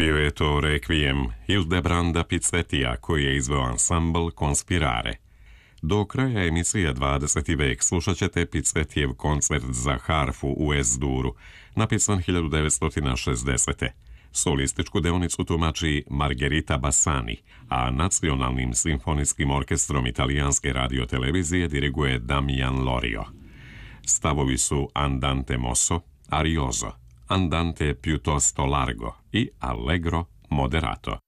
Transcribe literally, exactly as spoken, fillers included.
Bio je to rekvijem Hildebranda Pizzettija koji je izveo ansambl Konspirare. Do kraja emisije dvadeseti vek slušat ćete Pizzettijev koncert za harfu u Es-Duru, napisan hiljadu devetsto šezdesete. Solističku deonicu tumači Margherita Bassani, a Nacionalnim simfonijskim orkestrom italijanske radiotelevizije diriguje Damian Lorio. Stavovi su Andante mosso, arioso, Andante piuttosto largo i Allegro moderato.